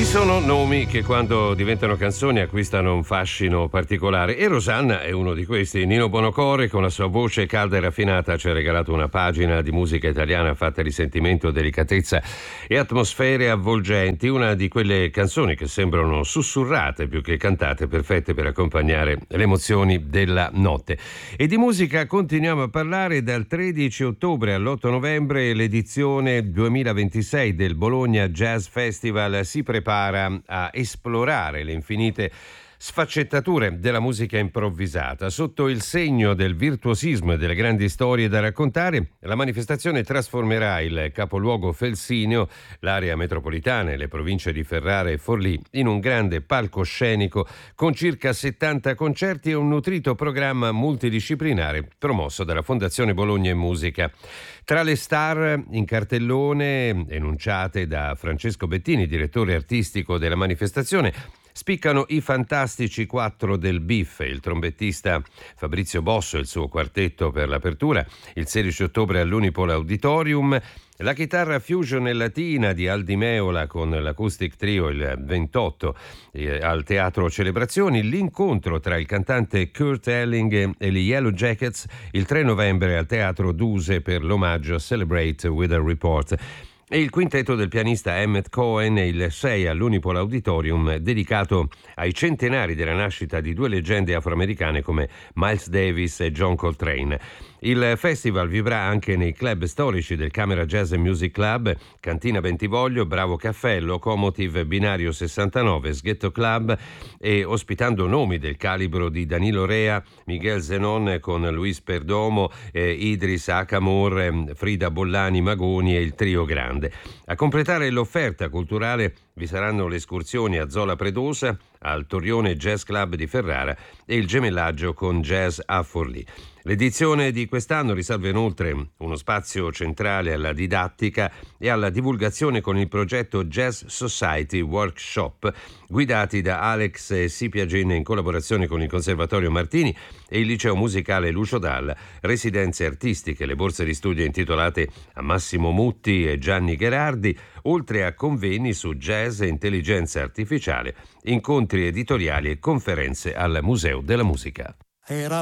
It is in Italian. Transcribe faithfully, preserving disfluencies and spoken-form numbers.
Ci sono nomi che quando diventano canzoni acquistano un fascino particolare e Rosanna è uno di questi. Nino Buonocore con la sua voce calda e raffinata ci ha regalato una pagina di musica italiana fatta di sentimento, delicatezza e atmosfere avvolgenti, una di quelle canzoni che sembrano sussurrate più che cantate, perfette per accompagnare le emozioni della notte. E di musica continuiamo a parlare dal tredici ottobre all'otto novembre. L'edizione duemilaventisei del Bologna Jazz Festival si prepara a esplorare le infinite sfaccettature della musica improvvisata. Sotto il segno del virtuosismo e delle grandi storie da raccontare, la manifestazione trasformerà il capoluogo felsineo, l'area metropolitana e le province di Ferrara e Forlì in un grande palcoscenico con circa settanta concerti e un nutrito programma multidisciplinare promosso dalla Fondazione Bologna e Musica. Tra le star in cartellone, enunciate da Francesco Bettini, direttore artistico della manifestazione, spiccano i fantastici quattro del B I F, il trombettista Fabrizio Bosso e il suo quartetto per l'apertura, il sedici ottobre all'Unipol Auditorium, la chitarra fusion e latina di Aldi Meola con l'Acoustic Trio il ventotto eh, al Teatro Celebrazioni, l'incontro tra il cantante Kurt Elling e gli Yellow Jackets il tre novembre al Teatro Duse per l'omaggio Celebrate with a Report, e il quintetto del pianista Emmett Cohen il sei all'Unipol Auditorium dedicato ai centenari della nascita di due leggende afroamericane come Miles Davis e John Coltrane. Il festival vivrà anche nei club storici del Camera Jazz Music Club, Cantina Bentivoglio, Bravo Caffè, Locomotive, Binario sessantanove, Sghetto Club, e ospitando nomi del calibro di Danilo Rea, Miguel Zenon con Luis Perdomo, eh, Idris Akamor, eh, Frida Bollani Magoni e il Trio Grande. A completare l'offerta culturale vi saranno le escursioni a Zola Predosa, al Torione Jazz Club di Ferrara e il gemellaggio con Jazz a Forlì. L'edizione di quest'anno riserva inoltre uno spazio centrale alla didattica e alla divulgazione con il progetto Jazz Society Workshop, guidati da Alex Sipiagin in collaborazione con il Conservatorio Martini e il Liceo Musicale Lucio Dalla, residenze artistiche, le borse di studio intitolate a Massimo Mutti e Gianni Gherardi, oltre a convegni su jazz e intelligenza artificiale, incontri editoriali e conferenze al Museo della Musica. Era